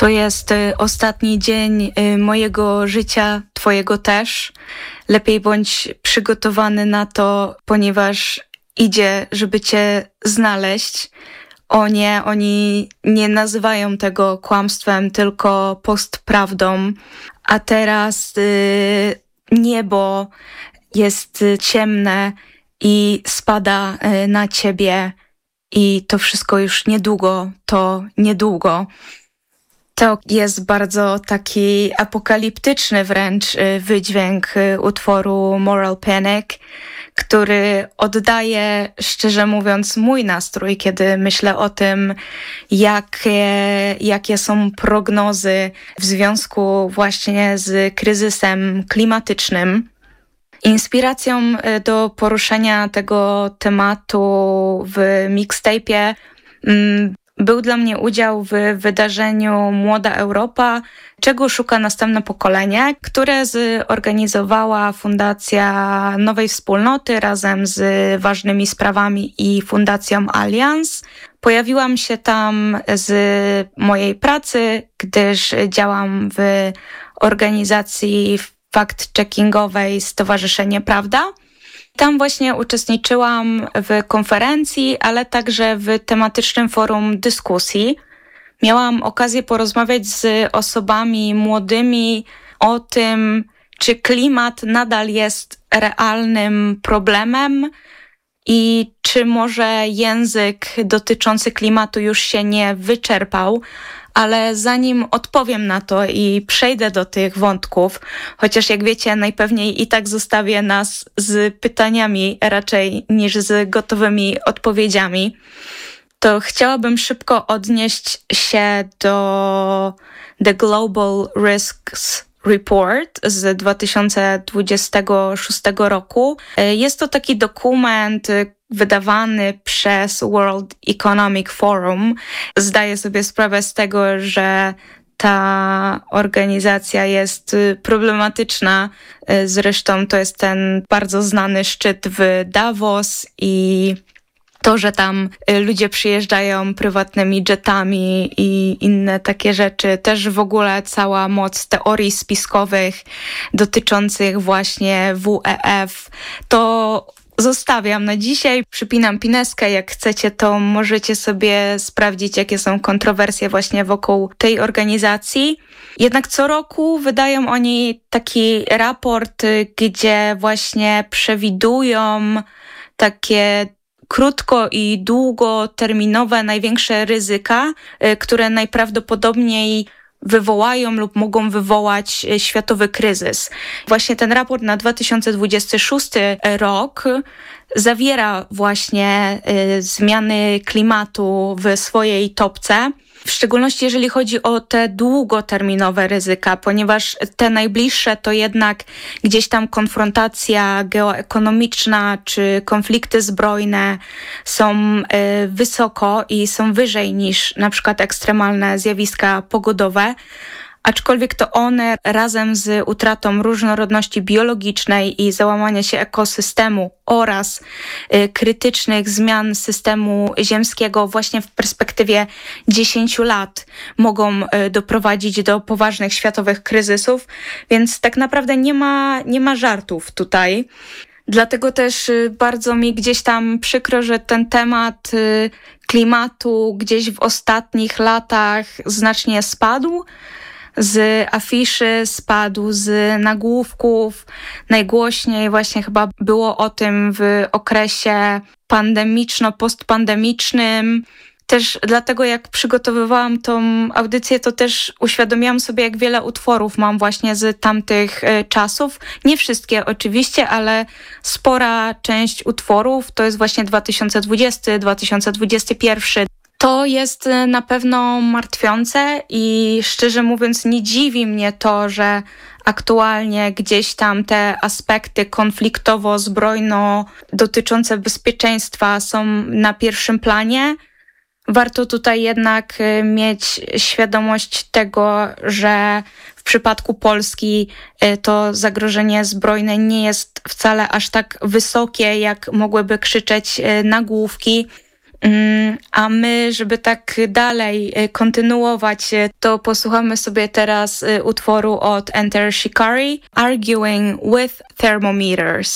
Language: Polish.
To jest ostatni dzień mojego życia, twojego też. Lepiej bądź przygotowany na to, ponieważ idzie, żeby cię znaleźć. O nie, oni nie nazywają tego kłamstwem, tylko postprawdą. A teraz niebo jest ciemne i spada na ciebie i to wszystko już niedługo, to niedługo. To jest bardzo taki apokaliptyczny wręcz wydźwięk utworu Moral Panic, który oddaje, szczerze mówiąc, mój nastrój, kiedy myślę o tym, jakie są prognozy w związku właśnie z kryzysem klimatycznym. Inspiracją do poruszenia tego tematu w mixtape'ie był dla mnie udział w wydarzeniu Młoda Europa, czego szuka następne pokolenie, które zorganizowała Fundacja Nowej Wspólnoty razem z Ważnymi Sprawami i Fundacją Allianz. Pojawiłam się tam z mojej pracy, gdyż działam w organizacji fact-checkingowej Stowarzyszenie Prawda. Tam właśnie uczestniczyłam w konferencji, ale także w tematycznym forum dyskusji. Miałam okazję porozmawiać z osobami młodymi o tym, czy klimat nadal jest realnym problemem i czy może język dotyczący klimatu już się nie wyczerpał. Ale zanim odpowiem na to i przejdę do tych wątków, chociaż jak wiecie, najpewniej i tak zostawię nas z pytaniami raczej niż z gotowymi odpowiedziami, to chciałabym szybko odnieść się do The Global Risks Report z 2026 roku. Jest to taki dokument wydawany przez World Economic Forum. Zdaję sobie sprawę z tego, że ta organizacja jest problematyczna. Zresztą to jest ten bardzo znany szczyt w Davos i to, że tam ludzie przyjeżdżają prywatnymi jetami i inne takie rzeczy, też w ogóle cała moc teorii spiskowych dotyczących właśnie WEF, to zostawiam na dzisiaj. Przypinam pineskę, jak chcecie, to możecie sobie sprawdzić, jakie są kontrowersje właśnie wokół tej organizacji. Jednak co roku wydają oni taki raport, gdzie właśnie przewidują takie krótko i długoterminowe największe ryzyka, które najprawdopodobniej wywołają lub mogą wywołać światowy kryzys. Właśnie ten raport na 2026 rok zawiera właśnie zmiany klimatu w swojej topce. W szczególności jeżeli chodzi o te długoterminowe ryzyka, ponieważ te najbliższe to jednak gdzieś tam konfrontacja geoekonomiczna czy konflikty zbrojne są wysoko i są wyżej niż na przykład ekstremalne zjawiska pogodowe. Aczkolwiek to one razem z utratą różnorodności biologicznej i załamania się ekosystemu oraz krytycznych zmian systemu ziemskiego właśnie w perspektywie 10 lat mogą doprowadzić do poważnych światowych kryzysów, więc tak naprawdę nie ma żartów tutaj. Dlatego też bardzo mi gdzieś tam przykro, że ten temat klimatu gdzieś w ostatnich latach znacznie spadł. Z afiszy spadł, z nagłówków. Najgłośniej właśnie chyba było o tym w okresie pandemiczno-postpandemicznym. Też dlatego jak przygotowywałam tą audycję, to też uświadomiłam sobie, jak wiele utworów mam właśnie z tamtych czasów. Nie wszystkie oczywiście, ale spora część utworów to jest właśnie 2020, 2021. To jest na pewno martwiące i szczerze mówiąc nie dziwi mnie to, że aktualnie gdzieś tam te aspekty konfliktowo-zbrojno dotyczące bezpieczeństwa są na pierwszym planie. Warto tutaj jednak mieć świadomość tego, że w przypadku Polski to zagrożenie zbrojne nie jest wcale aż tak wysokie, jak mogłyby krzyczeć nagłówki. A my, żeby tak dalej kontynuować, to posłuchamy sobie teraz utworu od Enter Shikari, Arguing with Thermometers.